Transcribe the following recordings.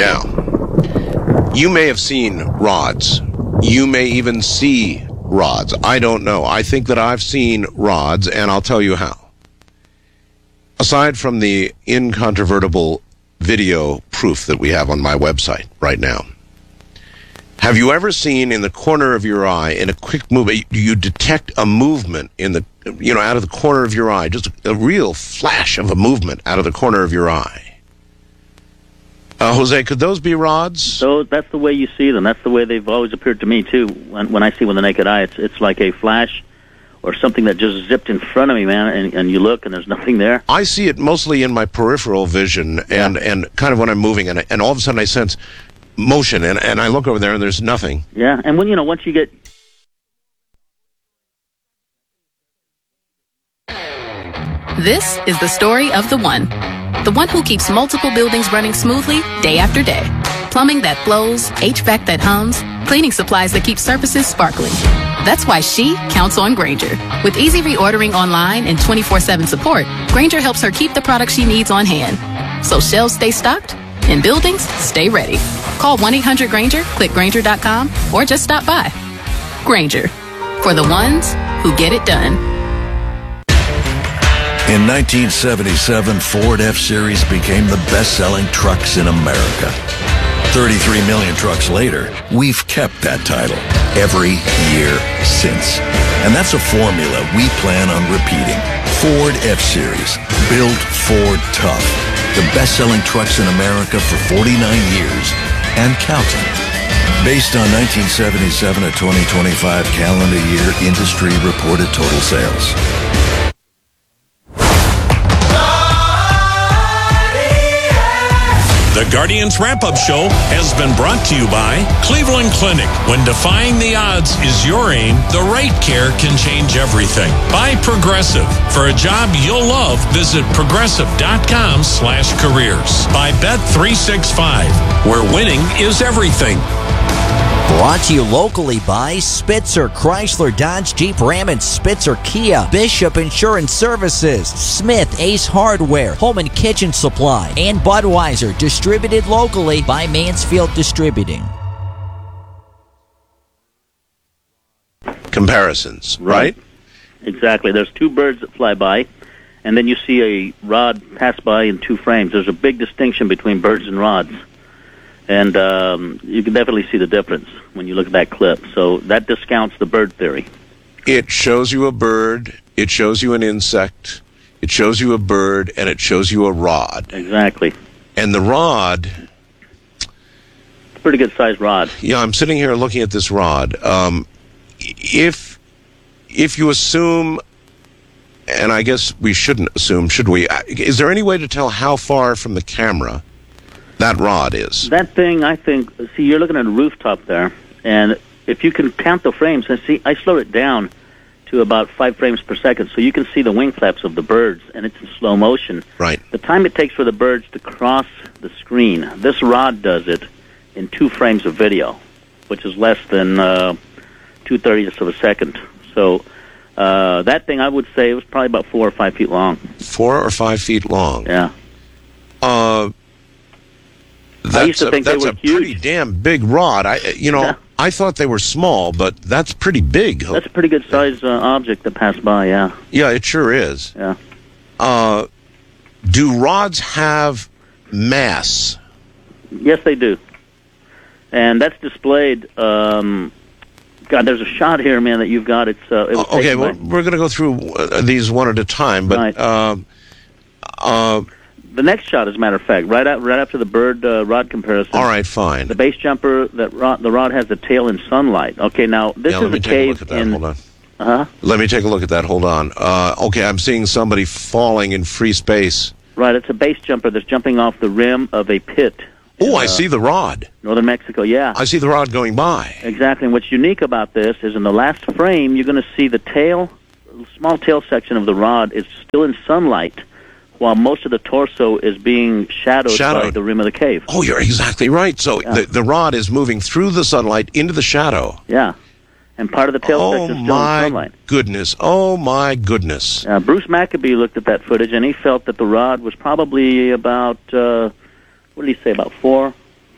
Now, you may have seen rods. You may even see rods. I don't know. I think that I've seen rods, and I'll tell you how. Aside from the incontrovertible video proof that we have on my website right now, have you ever seen in the corner of your eye, in a quick movement, you detect a movement in the, out of the corner of your eye, just a real flash of a movement out of the corner of your eye? Jose, could those be rods? So that's the way you see them. That's the way they've always appeared to me, too. When I see with the naked eye, it's like a flash or something that just zipped in front of me, man, and you look and there's nothing there. I see it mostly in my peripheral vision and kind of when I'm moving, and all of a sudden I sense motion, and I look over there and there's nothing. Yeah, and when once you get... This is the story of the one who keeps multiple buildings running smoothly day after day. Plumbing that flows, HVAC that hums, cleaning supplies that keep surfaces sparkling. That's why she counts on Grainger. With easy reordering online and 24/7 support, Grainger helps her keep the products she needs on hand. So shelves stay stocked and buildings stay ready. Call 1-800-GRAINGER, click Grainger.com, or just stop by. Grainger, for the ones who get it done. In 1977, Ford F-Series became the best-selling trucks in America. 33 million trucks later, we've kept that title every year since. And that's a formula we plan on repeating. Ford F-Series, built Ford tough. The best-selling trucks in America for 49 years and counting. Based on 1977 to 2025 calendar year industry reported total sales. The Guardians Wrap-Up Show has been brought to you by Cleveland Clinic. When defying the odds is your aim, the right care can change everything. By Progressive. For a job you'll love, visit progressive.com/careers. By Bet365, where winning is everything. Brought to you locally by Spitzer, Chrysler, Dodge, Jeep, Ram, and Spitzer, Kia, Bishop Insurance Services, Smith, Ace Hardware, Home and Kitchen Supply, and Budweiser, distributed locally by Mansfield Distributing. Comparisons, right? Exactly. There's two birds that fly by, and then you see a rod pass by in two frames. There's a big distinction between birds and rods. And you can definitely see the difference when you look at that clip. So that discounts the bird theory. It shows you a bird, it shows you an insect, it shows you a bird, and it shows you a rod. Exactly. And the rod... It's a pretty good-sized rod. Yeah, I'm sitting here looking at this rod. If you assume, and I guess we shouldn't assume, should we? Is there any way to tell how far from the camera that rod is? That thing, I think, see, you're looking at a rooftop there, and if you can count the frames, and see, I slowed it down to about 5 frames per second, so you can see the wing flaps of the birds, and it's in slow motion. Right. The time it takes for the birds to cross the screen, this rod does it in 2 frames of video, which is less than 2/30ths of a second. So that thing, I would say, it was probably about 4 or 5 feet long. 4 or 5 feet long. Yeah. That's I used to think they were a pretty huge. damn big rod. I thought they were small, but that's pretty big. That's a pretty good size object that passed by, yeah. Yeah, it sure is. Yeah. Do rods have mass? Yes, they do. And that's displayed. God, there's a shot here, man, that you've got. It was okay, well, we're going to go through these one at a time, but right. The next shot, as a matter of fact, right after the bird rod comparison. All right, fine. The base jumper, the rod has the tail in sunlight. Okay, now this is a cave in. Hold on. Let me take a look at that. Hold on. Okay, I'm seeing somebody falling in free space. Right, it's a base jumper that's jumping off the rim of a pit. Oh, I see the rod. Northern Mexico, yeah. I see the rod going by. Exactly, and what's unique about this is in the last frame, you're going to see the tail, small tail section of the rod is still in sunlight, while most of the torso is being shadowed by the rim of the cave. Oh, you're exactly right. So the rod is moving through the sunlight into the shadow. Yeah, and part of the tail section is still in sunlight. Oh, my goodness. Bruce Maccabee looked at that footage, and he felt that the rod was probably about, what did he say, about 5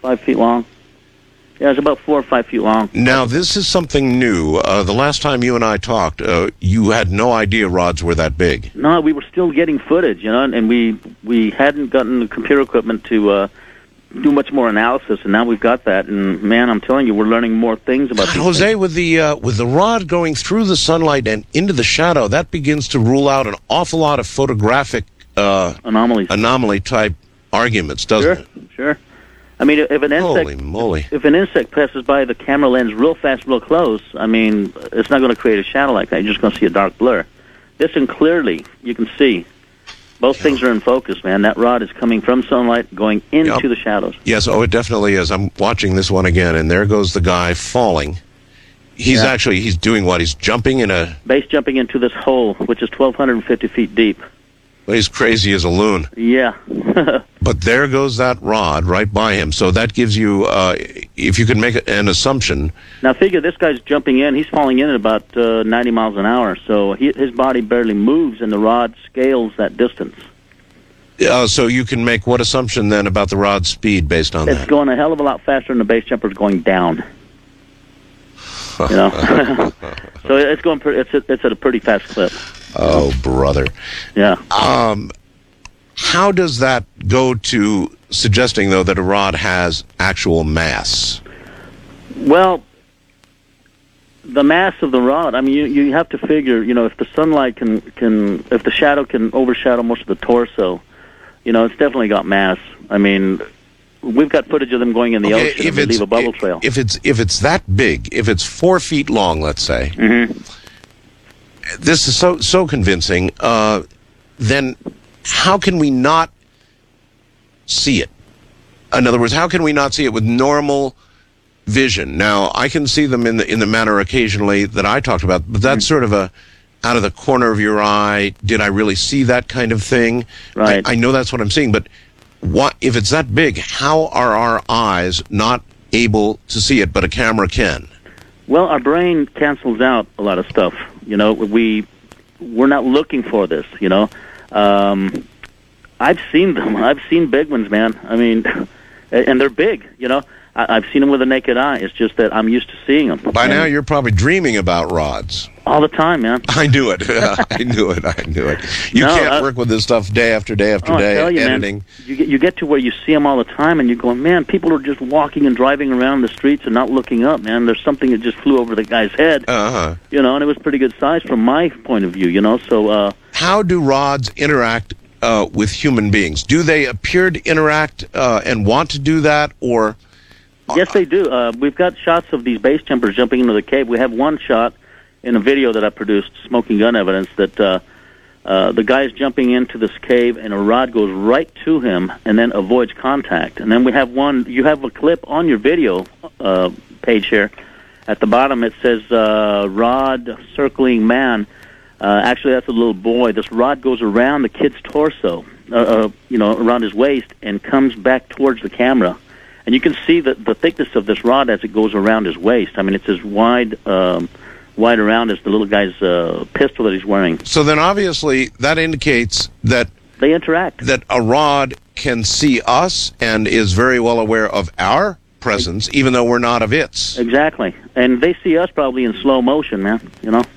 5 feet long. Yeah, it's about 4 or 5 feet long. Now, this is something new. The last time you and I talked, you had no idea rods were that big. No, we were still getting footage, and we hadn't gotten the computer equipment to do much more analysis, and now we've got that. And man, I'm telling you, we're learning more things about these Jose, things. with the rod going through the sunlight and into the shadow, that begins to rule out an awful lot of photographic anomaly type arguments, doesn't it? Sure. I mean, if an Holy moly! if an insect passes by the camera lens real fast, real close, I mean, it's not going to create a shadow like that. You're just going to see a dark blur. This one clearly, you can see. Both things are in focus, man. That rod is coming from sunlight, going into the shadows. Yes, it definitely is. I'm watching this one again, and there goes the guy falling. He's doing what? He's jumping in a... Base jumping into this hole, which is 1,250 feet deep. Well, he's crazy as a loon. Yeah. But there goes that rod right by him. So that gives you, if you can make an assumption... Now figure this guy's jumping in. He's falling in at about 90 miles an hour. So his body barely moves, and the rod scales that distance. So you can make what assumption then about the rod's speed based on that? It's going a hell of a lot faster than the base jumper's going down. You know? So it's going. It's at a pretty fast clip. Oh, brother. Yeah. How does that go to suggesting, though, that a rod has actual mass? Well, the mass of the rod, I mean, you have to figure, if the sunlight if the shadow can overshadow most of the torso, it's definitely got mass. I mean, we've got footage of them going in the ocean and they leave a bubble trail. If it's that big, if it's 4 feet long, let's say, this is so convincing, then how can we not see it? In other words, how can we not see it with normal vision? Now, I can see them in the manner occasionally that I talked about, but that's sort of out of the corner of your eye. Did I really see that kind of thing? Right. I know that's what I'm seeing, but if it's that big, how are our eyes not able to see it, but a camera can? Well, our brain cancels out a lot of stuff. We're not looking for this. I've seen them. I've seen big ones, man. I mean, and they're big. I've seen them with the naked eye. It's just that I'm used to seeing them. By now, you're probably dreaming about rods. All the time, man. I knew it. I knew it. You can't work with this stuff day after day after day, I tell you, editing. Man, you get to where you see them all the time, and you're going, man, people are just walking and driving around the streets and not looking up, man. There's something that just flew over the guy's head. And it was pretty good size from my point of view, So, how do rods interact with human beings? Do they appear to interact and want to do that, or... Yes, they do. We've got shots of these base jumpers jumping into the cave. We have one shot in a video that I produced, Smoking Gun Evidence, that the guy's jumping into this cave and a rod goes right to him and then avoids contact. And then we have you have a clip on your video page here. At the bottom it says rod circling man. Actually, that's a little boy. This rod goes around the kid's torso, around his waist, and comes back towards the camera. And you can see the thickness of this rod as it goes around his waist. I mean, it's as wide around as the little guy's pistol that he's wearing. So then obviously that indicates that they interact. That a rod can see us and is very well aware of our presence, even though we're not of its. Exactly. And they see us probably in slow motion, man,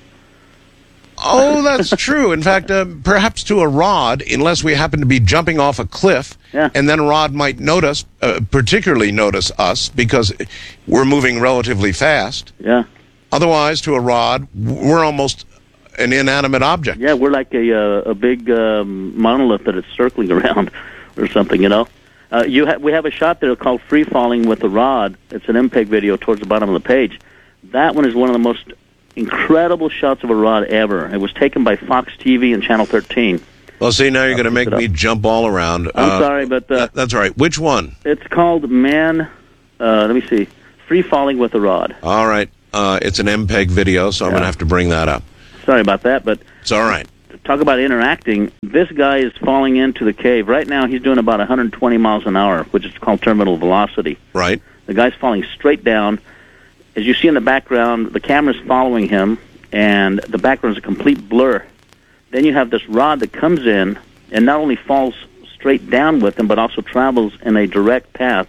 Oh, that's true. In fact, perhaps to a rod, unless we happen to be jumping off a cliff, and then a rod might particularly notice us because we're moving relatively fast. Yeah. Otherwise, to a rod, we're almost an inanimate object. Yeah, we're like a big monolith that is circling around or something, We have a shot there called Free Falling with the Rod. It's an MPEG video towards the bottom of the page. That one is one of the most incredible shots of a rod ever. It was taken by Fox TV and Channel 13. Well, see, now you're going to make me jump all around. I'm sorry, but... that's all right. Which one? It's called let me see, Free Falling with the Rod. All right. It's an MPEG video, so I'm going to have to bring that up. Sorry about that, but... It's all right. Talk about interacting. This guy is falling into the cave. Right now, he's doing about 120 miles an hour, which is called terminal velocity. Right. The guy's falling straight down. As you see in the background, the camera's following him, and the background is a complete blur. Then you have this rod that comes in and not only falls straight down with him, but also travels in a direct path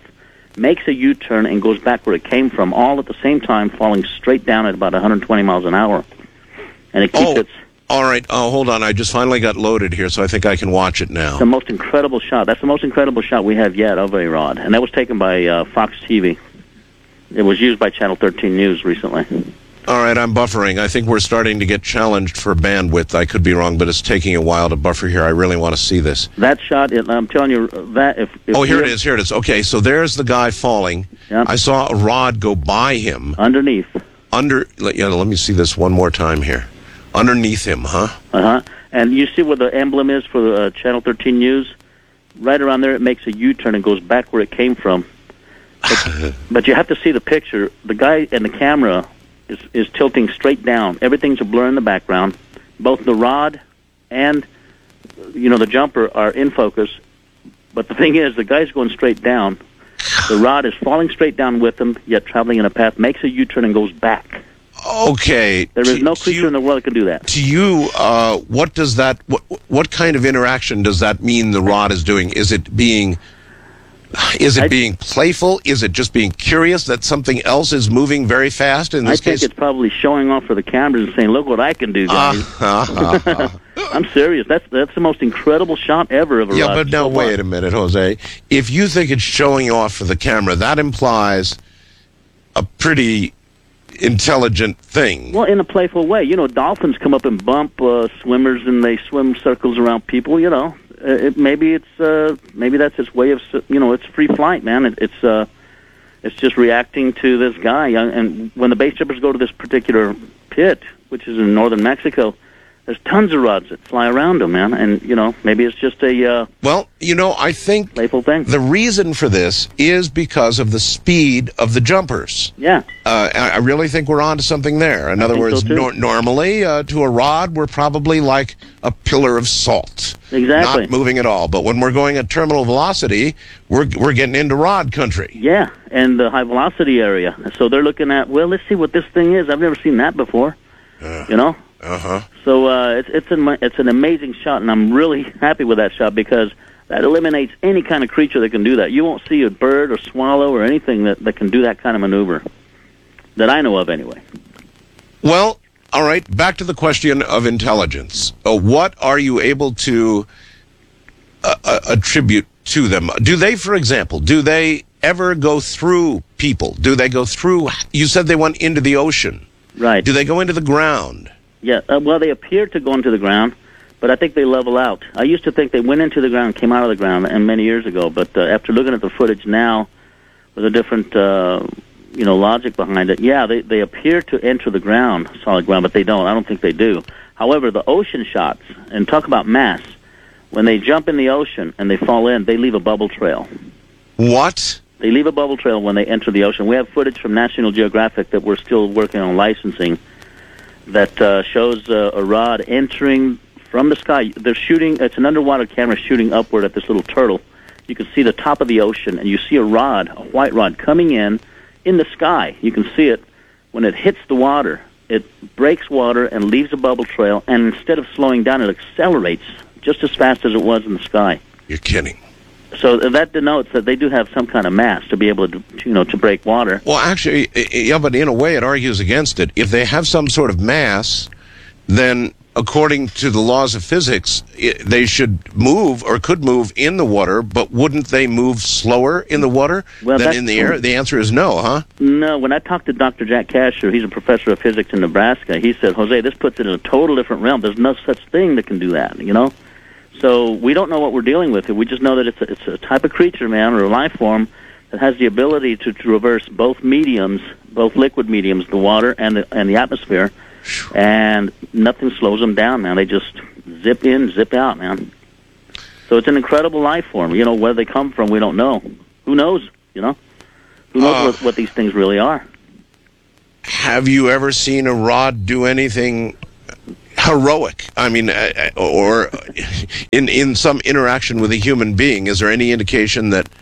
makes a U-turn, and goes back where it came from, all at the same time, falling straight down at about 120 miles an hour. And it keeps its... All right. Hold on. I just finally got loaded here, so I think I can watch it now. The most incredible shot. That's the most incredible shot we have yet of a rod. And that was taken by Fox TV. It was used by Channel 13 News recently. All right, I'm buffering. I think we're starting to get challenged for bandwidth. I could be wrong, but it's taking a while to buffer here. I really want to see this. That shot, I'm telling you, that if here it is. Here it is. Okay, so there's the guy falling. Yep. I saw a rod go by him. Underneath. Let me see this one more time here. Underneath him, huh? Uh-huh. And you see where the emblem is for the Channel 13 News? Right around there, it makes a U-turn and goes back where it came from. But you have to see the picture. The guy and the camera is tilting straight down. Everything's a blur in the background. Both the rod and, the jumper are in focus. But the thing is, the guy's going straight down. The rod is falling straight down with him, yet traveling in a path, makes a U-turn and goes back. Okay. There is no creature in the world that can do that. To you, what does that? What kind of interaction does that mean the rod is doing? Is it being playful? Is it just being curious that something else is moving very fast? In this case, I think it's probably showing off for the cameras and saying, "Look what I can do, guys." I'm serious. That's the most incredible shot ever of a rod. Yeah, but now wait a minute, Jose. If you think it's showing off for the camera, that implies a pretty intelligent thing. Well, in a playful way. Dolphins come up and bump swimmers, and they swim circles around people. Maybe that's its way of, it's free flight, man. It's just reacting to this guy. And when the base jumpers go to this particular pit, which is in northern Mexico, there's tons of rods that fly around them, man. And, maybe it's just a... I think playful thing. The reason for this is because of the speed of the jumpers. Yeah. I really think we're on to something there. In other words, normally, to a rod, we're probably like a pillar of salt. Exactly. Not moving at all. But when we're going at terminal velocity, we're getting into rod country. Yeah, and the high velocity area. So they're looking at, let's see what this thing is. I've never seen that before. Uh-huh. So it's an amazing shot, and I'm really happy with that shot because that eliminates any kind of creature that can do that. You won't see a bird or swallow or anything that can do that kind of maneuver, that I know of anyway. Well, all right, back to the question of intelligence. What are you able to attribute to them? Do they, for example, ever go through people? Do they go through... You said they went into the ocean. Right. Do they go into the ground? Yeah, they appear to go into the ground, but I think they level out. I used to think they went into the ground, came out of the ground, and many years ago, but after looking at the footage now with a different, logic behind it, yeah, they appear to enter the ground, solid ground, but they don't. I don't think they do. However, the ocean shots, and talk about mass, when they jump in the ocean and they fall in, they leave a bubble trail. What? They leave a bubble trail when they enter the ocean. We have footage from National Geographic that we're still working on licensing that shows a rod entering from the sky. They're shooting, it's an underwater camera shooting upward at this little turtle. You can see the top of the ocean, and you see a white rod, coming in the sky. You can see it. When it hits the water, it breaks water and leaves a bubble trail, and instead of slowing down, it accelerates just as fast as it was in the sky. You're kidding. So that denotes that they do have some kind of mass to be able to break water. Well, actually, yeah, but in a way it argues against it. If they have some sort of mass, then according to the laws of physics, they should move or could move in the water, but wouldn't they move slower in the water than in the air? The answer is no, huh? No. When I talked to Dr. Jack Kasher, he's a professor of physics in Nebraska, he said, Jose, this puts it in a total different realm. There's no such thing that can do that, So we don't know what we're dealing with. We just know that it's a type of creature, man, or a life form that has the ability to traverse both mediums, both liquid mediums, the water and the atmosphere, and nothing slows them down, man. They just zip in, zip out, man. So it's an incredible life form. Where they come from, we don't know. Who knows? Who knows what these things really are? Have you ever seen a rod do anything heroic? I mean, or in some interaction with a human being? Is there any indication that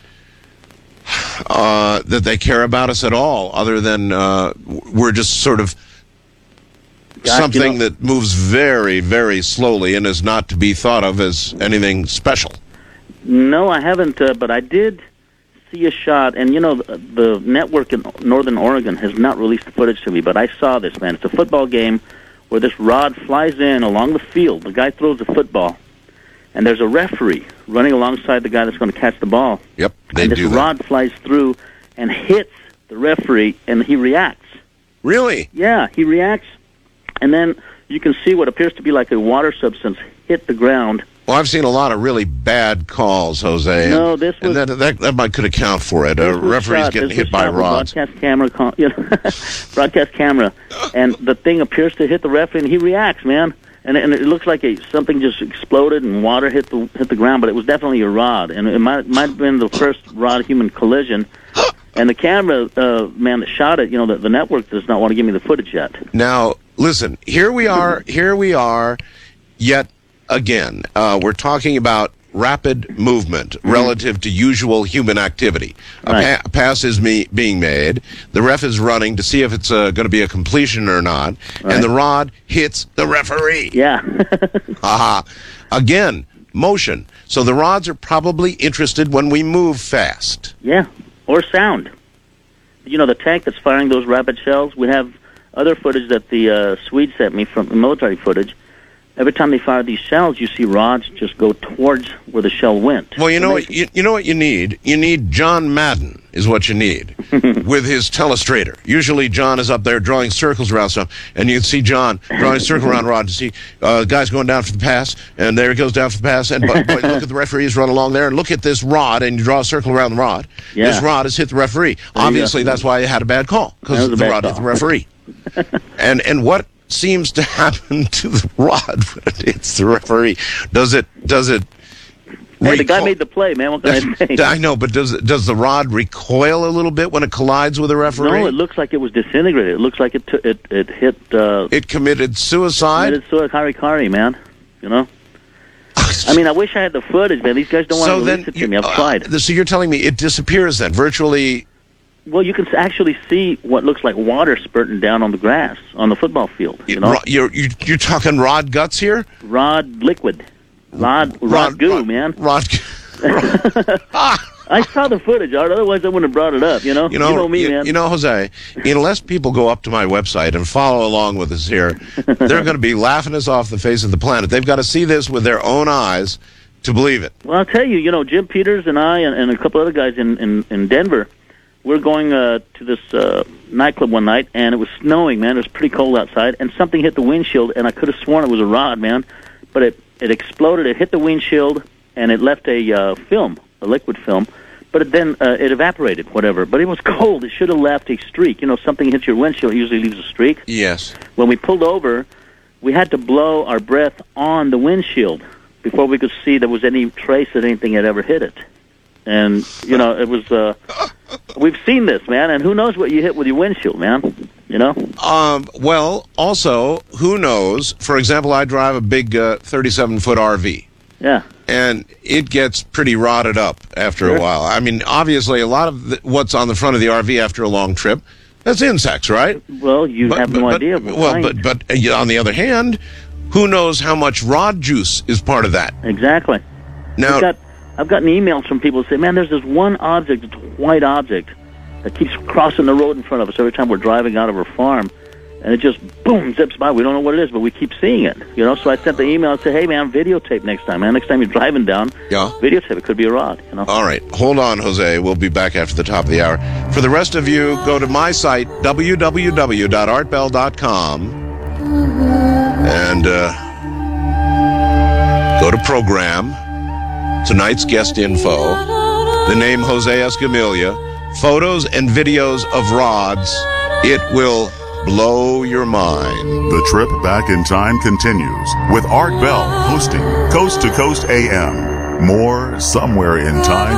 that they care about us at all, other than we're just sort of something that moves very, very slowly and is not to be thought of as anything special? No, I haven't, but I did see a shot, and the network in Northern Oregon has not released the footage to me, but I saw this, man. It's a football game where this rod flies in along the field. The guy throws the football, and there's a referee running alongside the guy that's going to catch the ball. Yep, they and do this that. rod flies through and hits the referee, and he reacts. Really? Yeah, he reacts, and then you can see what appears to be like a water substance hit the ground. Well, I've seen a lot of really bad calls, Jose. No, this was... And that might could account for it. Referees getting hit by rods. Broadcast camera, broadcast camera, and the thing appears to hit the referee, and he reacts, man. And it looks like something just exploded and water hit the ground, but it was definitely a rod, and it might have been the first rod-human collision. And the camera man that shot it, the network does not want to give me the footage yet. Now, listen, here we are, yet again. We're talking about rapid movement relative to usual human activity. Right. A pass is being made. The ref is running to see if it's going to be a completion or not, Right. and the rod hits the referee. Yeah. Aha. Again, motion. So the rods are probably interested when we move fast. Yeah, or sound. The tank that's firing those rapid shells, we have other footage that the Swedes sent me from the military footage. Every time they fire these shells, you see rods just go towards where the shell went. Well, you know what you need? You need John Madden is what you need with his telestrator. Usually John is up there drawing circles around stuff, and you can see John drawing a circle around rod to see guys going down for the pass, and there he goes down for the pass, and boy, look at the referees run along there, and look at this rod, and you draw a circle around the rod. Yeah. This rod has hit the referee. Obviously, that's why you had a bad call, because the rod hit the referee. And what seems to happen to the rod when it hits the referee? Does it Hey, the guy made the play, man. What can I say? I know, but does the rod recoil a little bit when it collides with a referee? No, it looks like it was disintegrated. It looks like it hit... it committed suicide? Committed harikari, man. I mean, I wish I had the footage, man. These guys don't want to release it to me. I've tried. So you're telling me it disappears then, virtually... Well, you can actually see what looks like water spurting down on the grass, on the football field. You're talking rod guts here? Rod liquid. Rod goo, man. Rod I saw the footage, Art. Otherwise, I wouldn't have brought it up, You know me, man. Jose, unless people go up to my website and follow along with us here, they're going to be laughing us off the face of the planet. They've got to see this with their own eyes to believe it. Well, I'll tell you, Jim Peters and I and a couple other guys in Denver, we're going to this nightclub one night, and it was snowing, man. It was pretty cold outside, and something hit the windshield, and I could have sworn it was a rod, man. But it exploded. It hit the windshield, and it left a liquid film. But then it evaporated, whatever. But it was cold. It should have left a streak. Something hits your windshield, it usually leaves a streak. Yes. When we pulled over, we had to blow our breath on the windshield before we could see there was any trace that anything had ever hit it. And, it was... We've seen this, man, and who knows what you hit with your windshield, man, Well, also, who knows? For example, I drive a big 37-foot RV. Yeah. And it gets pretty rotted up after a while. I mean, obviously, a lot of what's on the front of the RV after a long trip, that's insects, right? Well, you have no idea. But on the other hand, who knows how much rod juice is part of that? Exactly. Now... I've gotten emails from people who say, man, there's this one object, it's a white object, that keeps crossing the road in front of us every time we're driving out of our farm, and it just, boom, zips by. We don't know what it is, but we keep seeing it, So I sent the email and said, hey, man, videotape next time, man. Next time you're driving down, videotape. It could be a rod, All right. Hold on, Jose. We'll be back after the top of the hour. For the rest of you, go to my site, www.artbell.com, and go to program. Tonight's guest info, the name Jose Escamilla, photos and videos of rods. It will blow your mind. The trip back in time continues with Art Bell hosting Coast to Coast AM. More somewhere in time